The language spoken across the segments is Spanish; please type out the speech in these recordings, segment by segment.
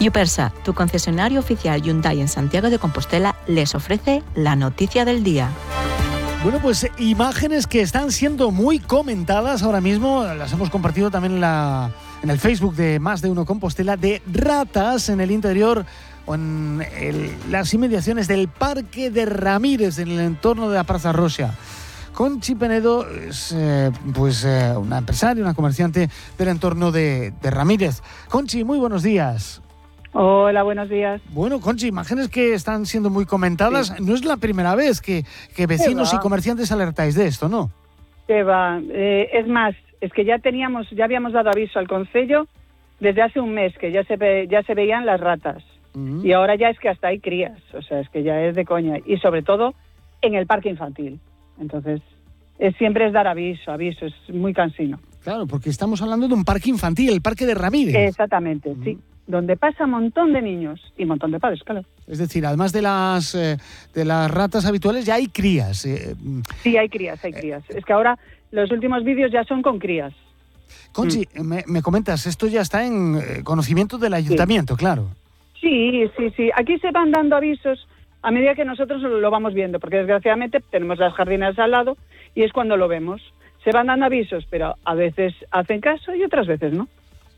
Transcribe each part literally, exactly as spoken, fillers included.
Yupersa, tu concesionario oficial Hyundai en Santiago de Compostela, les ofrece la noticia del día. Bueno, pues imágenes que están siendo muy comentadas ahora mismo, las hemos compartido también en, la, en el Facebook de Más de Uno Compostela, de ratas en el interior o en el, las inmediaciones del Parque de Ramírez, en el entorno de la Praza Roxa. Conchi Penedo es eh, pues, eh, una empresaria, una comerciante del entorno de, de Ramírez. Conchi, muy buenos días. Hola, buenos días. Bueno, Conchi, imágenes que están siendo muy comentadas. Sí. No es la primera vez que, que vecinos y comerciantes alertáis de esto, ¿no? ¿Qué va? Eh, es más, es que ya teníamos, ya habíamos dado aviso al concello desde hace un mes que ya se ve, ya se veían las ratas. Uh-huh. Y ahora ya es que hasta hay crías, o sea, es que ya es de coña. Y sobre todo en el parque infantil. Entonces, es, siempre es dar aviso, aviso, es muy cansino. Claro, porque estamos hablando de un parque infantil, el Parque de Ramírez. Exactamente, uh-huh. Sí. Donde pasa un montón de niños y un montón de padres, claro. Es decir, además de las eh, de las ratas habituales, ya hay crías. Eh. Sí, hay crías, hay crías. Es que ahora los últimos vídeos ya son con crías. Conchi, mm. me, me comentas, esto ya está en eh, conocimiento del ayuntamiento, sí. Claro. Sí, sí, sí. Aquí se van dando avisos a medida que nosotros lo vamos viendo, porque desgraciadamente tenemos las jardineras al lado y es cuando lo vemos. Se van dando avisos, pero a veces hacen caso y otras veces no.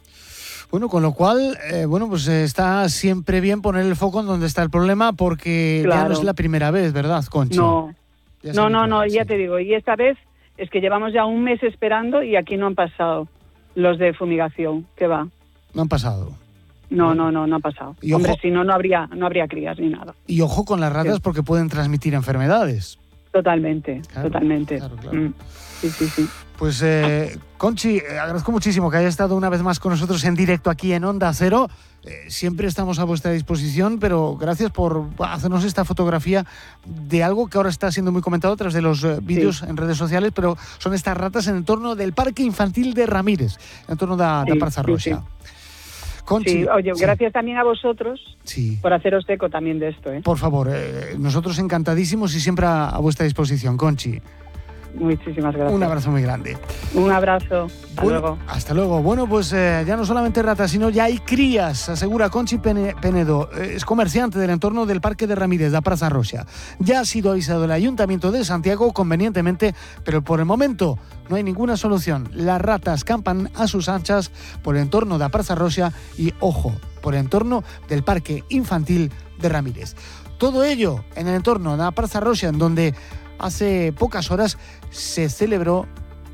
Bueno, con lo cual, eh, bueno, pues eh, está siempre bien poner el foco en donde está el problema, porque claro. Ya no es la primera vez, ¿verdad, Conchi? No, no, no, no, ya sí. Te digo, y esta vez es que llevamos ya un mes esperando y aquí no han pasado los de fumigación, ¿qué va? No han pasado. No, no, no, no ha pasado. Y Hombre, ojo, si no, no habría, no habría crías ni nada. Y ojo con las ratas, sí. Porque pueden transmitir enfermedades. Totalmente, claro, totalmente. Claro, claro. Mm. Sí, sí, sí. Pues, eh, Conchi, agradezco muchísimo que haya estado una vez más con nosotros en directo aquí en Onda Cero. Eh, siempre estamos a vuestra disposición, pero gracias por hacernos esta fotografía de algo que ahora está siendo muy comentado a través de los eh, vídeos sí. En redes sociales, pero son estas ratas en el entorno del Parque Infantil de Ramírez, en torno de la sí, Praza Roxa. Sí, sí. Conchi, sí, oye, sí. Gracias también a vosotros sí. Por haceros eco también de esto. ¿eh? Por favor, eh, nosotros encantadísimos y siempre a, a vuestra disposición, Conchi. Muchísimas gracias. Un abrazo muy grande. Un abrazo. Hasta bueno, luego. Hasta luego. Bueno, pues eh, ya no solamente ratas, sino ya hay crías, asegura Conchi Penedo. Eh, es comerciante del entorno del Parque de Ramírez, la Praza Roxa. Ya ha sido avisado el Ayuntamiento de Santiago convenientemente, pero por el momento no hay ninguna solución. Las ratas campan a sus anchas por el entorno de la Praza Roxa y, ojo, por el entorno del Parque Infantil de Ramírez. Todo ello en el entorno de la Praza Roxa, en donde hace pocas horas se celebró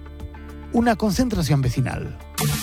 una concentración vecinal,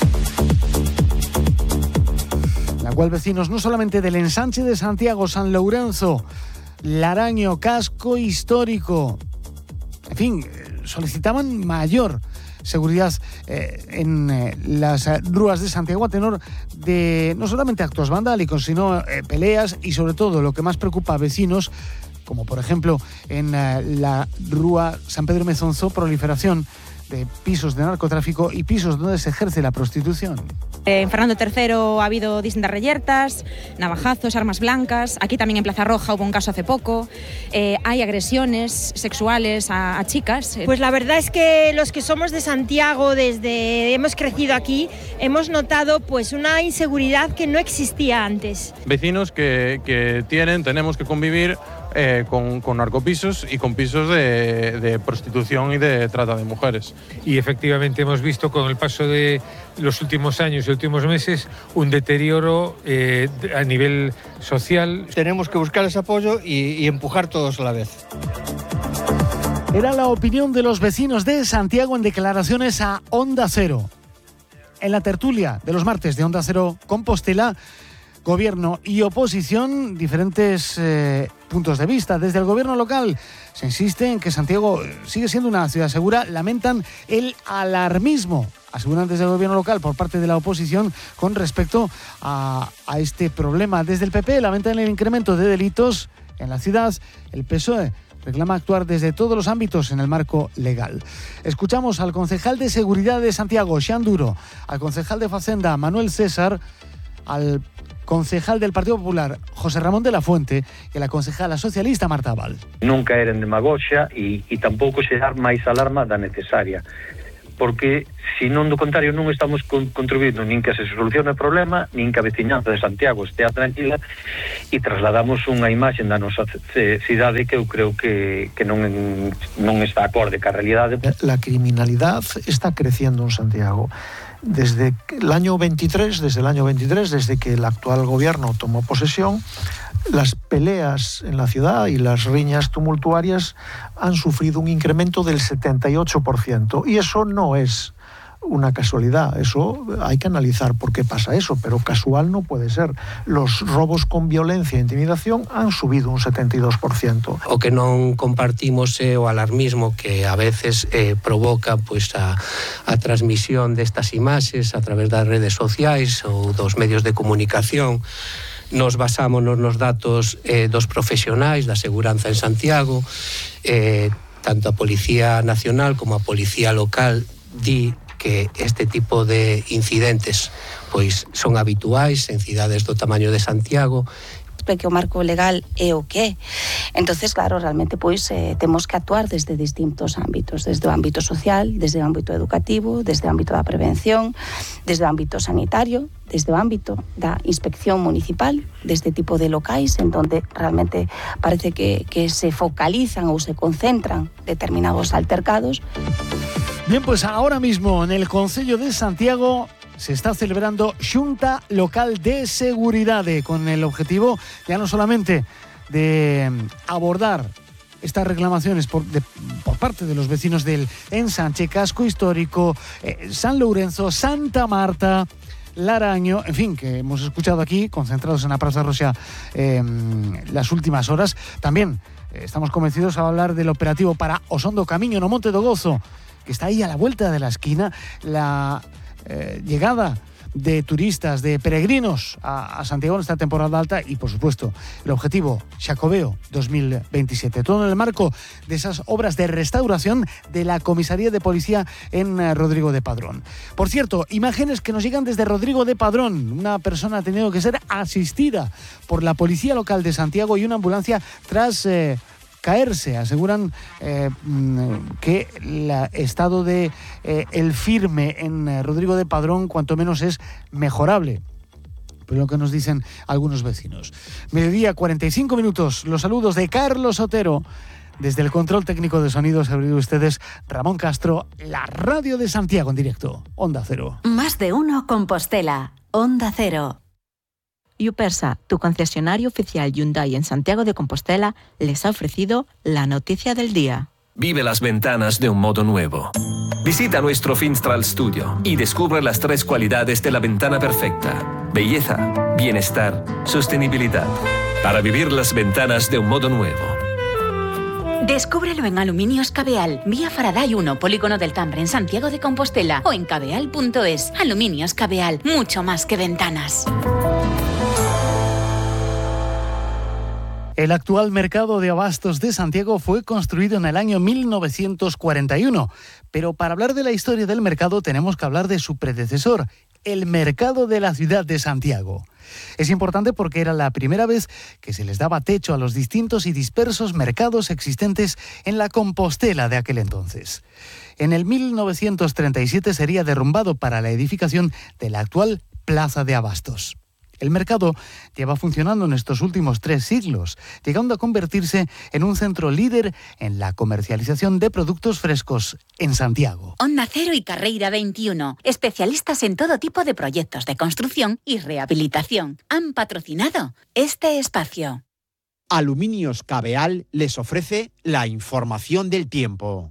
la cual vecinos no solamente del ensanche de Santiago, San Lourenço, Laraño, casco histórico, en fin, solicitaban mayor seguridad eh, en eh, las eh, rúas de Santiago a tenor de no solamente actos vandálicos, sino eh, peleas y sobre todo lo que más preocupa a vecinos, como por ejemplo en uh, la Rúa San Pedro Mezonzo, proliferación de pisos de narcotráfico y pisos donde se ejerce la prostitución. En Fernando tercero ha habido distintas reyertas, navajazos, armas blancas. Aquí también en Plaza Roja hubo un caso hace poco. Eh, hay agresiones sexuales a, a chicas. Pues la verdad es que los que somos de Santiago, desde hemos crecido aquí, hemos notado pues una inseguridad que no existía antes. Vecinos que, que tienen, tenemos que convivir Eh, con, con narcopisos y con pisos de, de prostitución y de trata de mujeres. Y efectivamente hemos visto con el paso de los últimos años y últimos meses un deterioro eh, a nivel social. Tenemos que buscar ese apoyo y, y empujar todos a la vez. Era la opinión de los vecinos de Santiago en declaraciones a Onda Cero. En la tertulia de los martes de Onda Cero Compostela, Gobierno y oposición, diferentes eh, puntos de vista. Desde el gobierno local se insiste en que Santiago sigue siendo una ciudad segura. Lamentan el alarmismo, aseguran desde el gobierno local por parte de la oposición con respecto a, a este problema. Desde el P P lamentan el incremento de delitos en la ciudad. El P S O E reclama actuar desde todos los ámbitos en el marco legal. Escuchamos al concejal de Seguridad de Santiago, Xan Duro, al concejal de Facenda, Manuel César, al concejal del Partido Popular, José Ramón de la Fuente, e a concejala socialista, Marta Val. Non caer en demagoxia e, e tampouco xerar máis alarma da necesaria. porque se non do contrario non estamos con, contribuindo nin que se solucione o problema, nin que a veciñanza de Santiago estea tranquila, e trasladamos unha imaxe da nosa cidade que eu creo que, que non, non está acorde ca realidade. La criminalidad está creciendo en Santiago. Desde el año veintitrés, desde el año veintitrés, desde que el actual gobierno tomó posesión, las peleas en la ciudad y las riñas tumultuarias han sufrido un incremento del setenta y ocho por ciento. Y eso no es una casualidad, eso hay que analizar por qué pasa eso, pero casual no puede ser. Los robos con violencia e intimidación han subido un setenta y dos por ciento. O que non compartimos é o alarmismo que a veces eh, provoca pois, a, a transmisión destas imaxes a través das redes sociais ou dos medios de comunicación. Nos basámonos nos datos eh, dos profesionais da seguranza en Santiago, eh, tanto a Policía Nacional como a Policía Local di que este tipo de incidentes pois son habituais en cidades do tamaño de Santiago. Que o marco legal é o que é. Entonces, claro, realmente pois eh, temos que actuar desde distintos ámbitos, desde o ámbito social, desde o ámbito educativo, desde o ámbito da prevención, desde o ámbito sanitario, desde o ámbito da inspección municipal, deste tipo de locais en donde realmente parece que, que se focalizan ou se concentran determinados altercados. Bien, pues ahora mismo en el Concello de Santiago se está celebrando Xunta Local de Seguridad con el objetivo ya no solamente de abordar estas reclamaciones por, de, por parte de los vecinos del Ensanche, Casco Histórico, eh, San Lourenzo, Santa Marta, Laraño, en fin, que hemos escuchado aquí, concentrados en la Praza Roxa eh, las últimas horas. También eh, estamos convencidos a hablar del operativo para Osondo Camiño no Monte do Gozo, que está ahí a la vuelta de la esquina, la eh, llegada de turistas, de peregrinos a, a Santiago en esta temporada alta y, por supuesto, el objetivo Xacobeo dos mil veintisiete. Todo en el marco de esas obras de restauración de la comisaría de policía en eh, Rodrigo de Padrón. Por cierto, imágenes que nos llegan desde Rodrigo de Padrón. Una persona ha tenido que ser asistida por la policía local de Santiago y una ambulancia tras Eh, caerse. Aseguran eh, que el estado de eh, el firme en eh, Rodrigo de Padrón cuanto menos es mejorable, por lo que nos dicen algunos vecinos. Mediodía, cuarenta y cinco minutos. Los saludos de Carlos Otero. Desde el control técnico de sonidos, ha venido ustedes Ramón Castro, la radio de Santiago en directo. Onda Cero. Más de uno Compostela. Onda Cero. Yupersa, tu concesionario oficial Hyundai en Santiago de Compostela, les ha ofrecido la noticia del día. Vive las ventanas de un modo nuevo. Visita nuestro Finstral Studio y descubre las tres cualidades de la ventana perfecta: belleza, bienestar, sostenibilidad. Para vivir las ventanas de un modo nuevo. Descúbrelo en Aluminios Cabeal, vía Faraday uno, Polígono del Tambre, en Santiago de Compostela, o en cabeal punto es. Aluminios Cabeal, mucho más que ventanas. El actual mercado de abastos de Santiago fue construido en el año mil novecientos cuarenta y uno, pero para hablar de la historia del mercado tenemos que hablar de su predecesor, el mercado de la ciudad de Santiago. Es importante porque era la primera vez que se les daba techo a los distintos y dispersos mercados existentes en la Compostela de aquel entonces. En el mil novecientos treinta y siete sería derrumbado para la edificación de la actual Plaza de Abastos. El mercado lleva funcionando en estos últimos tres siglos, llegando a convertirse en un centro líder en la comercialización de productos frescos en Santiago. Onda Cero y Carreira veintiuno, especialistas en todo tipo de proyectos de construcción y rehabilitación, han patrocinado este espacio. Aluminios Cabeal les ofrece la información del tiempo.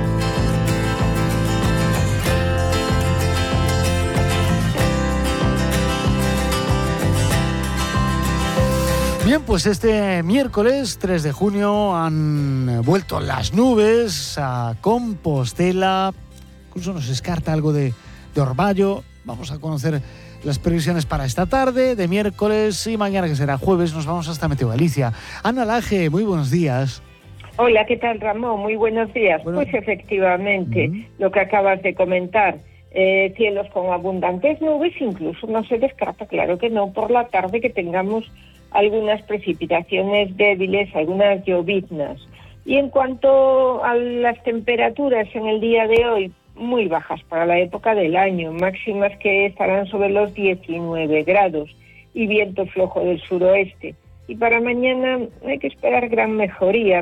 Bien, pues este miércoles tres de junio han vuelto las nubes a Compostela. Incluso nos descarta algo de, de orvallo. Vamos a conocer las previsiones para esta tarde de miércoles y mañana, que será jueves, nos vamos hasta Meteo Galicia. Ana Laje, muy buenos días. Hola, ¿qué tal, Ramón? Muy buenos días. Bueno, pues efectivamente, uh-huh. lo que acabas de comentar. Eh, cielos con abundantes nubes, incluso no se descarta, claro que no, por la tarde que tengamos algunas precipitaciones débiles, algunas lloviznas. Y en cuanto a las temperaturas en el día de hoy, muy bajas para la época del año, máximas que estarán sobre los diecinueve grados y viento flojo del suroeste. Y para mañana hay que esperar gran mejoría,